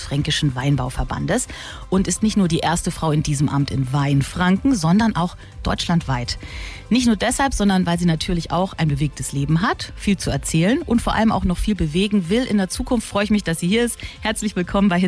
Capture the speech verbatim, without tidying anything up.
Fränkischen Weinbauverbandes und ist nicht nur die erste Frau in diesem Amt in Weinfranken, sondern auch deutschlandweit. Nicht nur deshalb, sondern weil sie natürlich auch ein bewegtes Leben hat, viel zu erzählen und vor allem auch noch viel bewegen will. In der Zukunft freue ich mich, dass sie hier ist. Herzlich willkommen bei Hit